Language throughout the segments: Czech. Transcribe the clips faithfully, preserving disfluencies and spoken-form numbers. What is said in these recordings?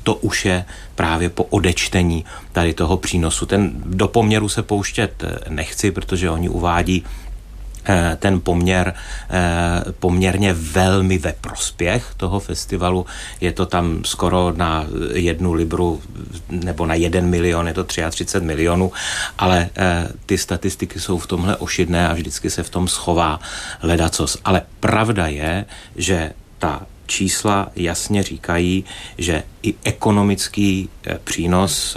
to už je právě po odečtení tady toho přínosu. Ten do poměru se pouštět nechci, protože oni uvádí ten poměr poměrně velmi ve prospěch toho festivalu. Je to tam skoro na jednu libru nebo na jeden milion, je to třicet tři milionů, ale ty statistiky jsou v tomhle ošidné a vždycky se v tom schová ledacos. Ale pravda je, že ta čísla jasně říkají, že i ekonomický přínos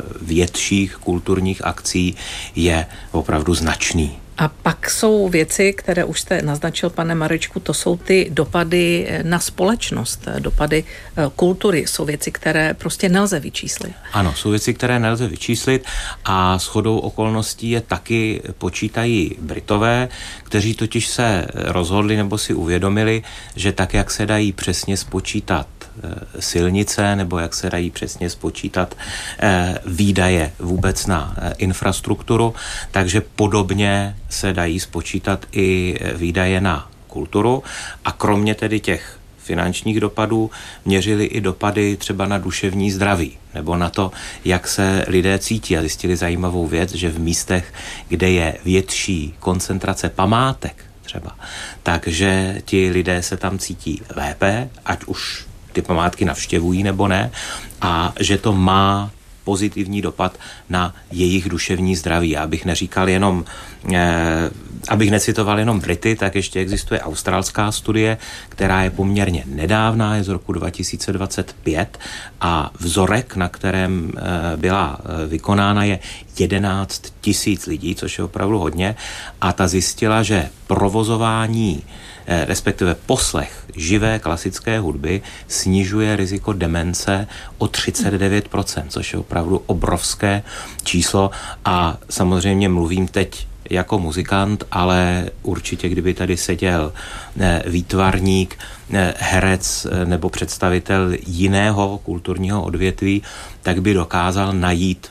větších kulturních akcí je opravdu značný. A pak jsou věci, které už jste naznačil, pane Marečku, to jsou ty dopady na společnost, dopady kultury. Jsou věci, které prostě nelze vyčíslit. Ano, jsou věci, které nelze vyčíslit a shodou okolností je taky počítají Britové, kteří totiž se rozhodli nebo si uvědomili, že tak, jak se dají přesně spočítat silnice, nebo jak se dají přesně spočítat eh, výdaje vůbec na eh, infrastrukturu, takže podobně se dají spočítat i výdaje na kulturu a kromě tedy těch finančních dopadů měřili i dopady třeba na duševní zdraví nebo na to, jak se lidé cítí a zjistili zajímavou věc, že v místech, kde je větší koncentrace památek třeba, takže ti lidé se tam cítí lépe, ať už ty památky navštěvují nebo ne, a že to má pozitivní dopad na jejich duševní zdraví. Já bych neříkal jenom, eh, abych necitoval jenom Brity, tak ještě existuje australská studie, která je poměrně nedávná, je z roku dva tisíce dvacet pět a vzorek, na kterém eh, byla eh, vykonána, je jedenáct tisíc lidí, což je opravdu hodně, a ta zjistila, že provozování respektive poslech živé klasické hudby snižuje riziko demence o třicet devět procent, což je opravdu obrovské číslo a samozřejmě mluvím teď jako muzikant, ale určitě, kdyby tady seděl výtvarník, herec nebo představitel jiného kulturního odvětví, tak by dokázal najít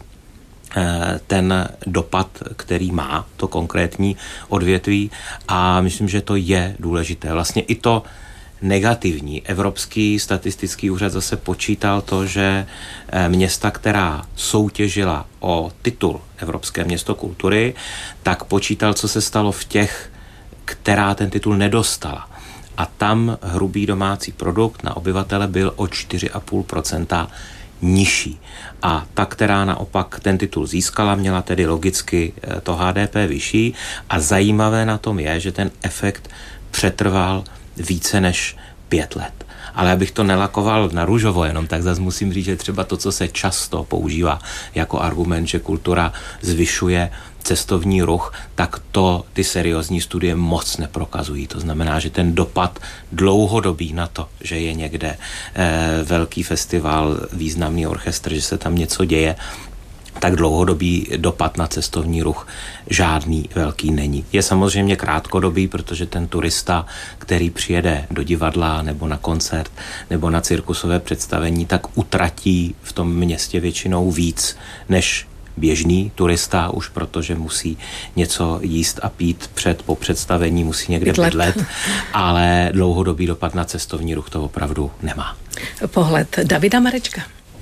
ten dopad, který má to konkrétní odvětví a myslím, že to je důležité. Vlastně i to negativní. Evropský statistický úřad zase počítal to, že města, která soutěžila o titul Evropské město kultury, tak počítal, co se stalo v těch, která ten titul nedostala. A tam hrubý domácí produkt na obyvatele byl o čtyři a půl procenta nižší. A ta, která naopak ten titul získala, měla tedy logicky to H D P vyšší a zajímavé na tom je, že ten efekt přetrval více než pět let. Ale abych to nelakoval na růžovo jenom, tak zase musím říct, že třeba to, co se často používá jako argument, že kultura zvyšuje cestovní ruch, tak to ty seriózní studie moc neprokazují. To znamená, že ten dopad dlouhodobý na to, že je někde eh, velký festival, významný orchestr, že se tam něco děje, tak dlouhodobý dopad na cestovní ruch žádný velký není. Je samozřejmě krátkodobý, protože ten turista, který přijede do divadla nebo na koncert nebo na cirkusové představení, tak utratí v tom městě většinou víc než běžný turista, už protože musí něco jíst a pít před po představení, musí někde bydlet, bydlet ale dlouhodobý dopad na cestovní ruch to opravdu nemá. Pohled Davida Marečka.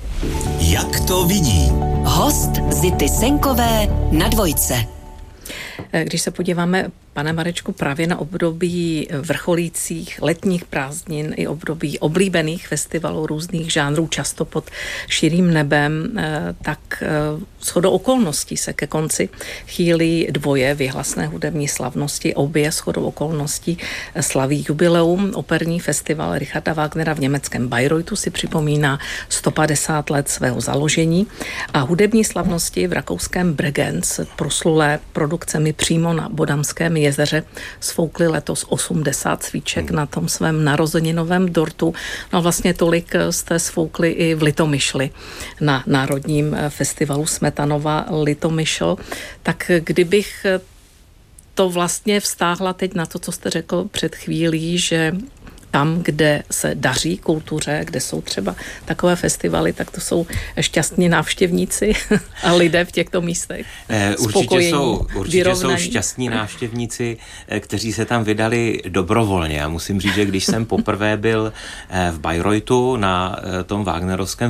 Jak to vidí? Host Zity Senkové na Dvojce. Když se podíváme, pane Marečku, právě na období vrcholících letních prázdnin i období oblíbených festivalů různých žánrů, často pod širým nebem, tak shodou okolností se ke konci chýlí dvoje vyhlasné hudební slavnosti. Obě shodou okolností slaví jubileum. Operní festival Richarda Wagnera v německém Bayreuthu si připomíná sto padesát let svého založení a hudební slavnosti v rakouském Bregenz, proslulé produkcemi přímo na Bodamském jezeře, sfoukli letos osmdesát svíček na tom svém narozeninovém dortu. No vlastně tolik jste sfoukli i v Litomyšli na Národním festivalu Smetanova Litomyšl. Tak kdybych to vlastně vztáhla teď na to, co jste řekl před chvílí, že tam, kde se daří kultuře, kde jsou třeba takové festivaly, tak to jsou šťastní návštěvníci a lidé v těchto místech. Eh, určitě jsou, určitě jsou šťastní návštěvníci, kteří se tam vydali dobrovolně. Já musím říct, že když jsem poprvé byl v Bayreuthu na tom Wagnerovském